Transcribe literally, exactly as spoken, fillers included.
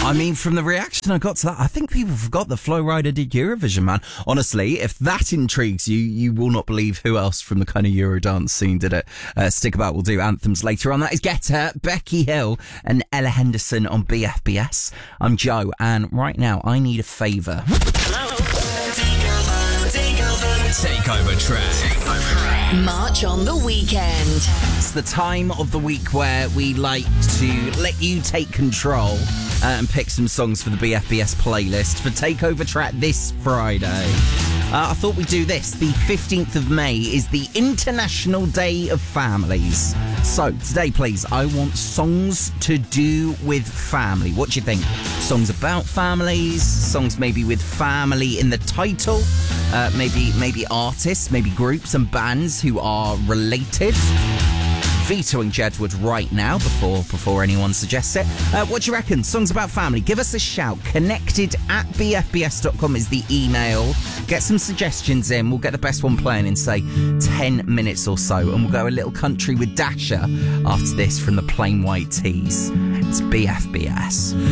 I mean, from the reaction I got to that, I think people forgot that Flo Rida did Eurovision, man. Honestly, if that intrigues you, you will not believe who else from the kind of Eurodance scene did it. Uh, stick about, we'll do anthems later on. That is Get Her, Becky Hill and Ella Henderson on B F B S. I'm Joe, and right now I need a favour. Hello. Takeover track. Takeover track. March on the weekend. It's the time of the week where we like to let you take control uh, and pick some songs for the B F B S playlist for Takeover Track this Friday. Uh, I thought we'd do this. The fifteenth of May is the International Day of Families. So, today, please, I want songs to do with family. What do you think? Songs about families, songs maybe with family in the title, uh, maybe maybe artists, maybe groups and bands who are related. Vetoing Jedward right now before before anyone suggests it. Uh, what do you reckon? Songs about family. Give us a shout. Connected at b f b s dot com is the email. Get some suggestions in. We'll get the best one playing in, say, ten minutes or so. And we'll go a little country with Dasher after this from the Plain White Tees. It's B F B S.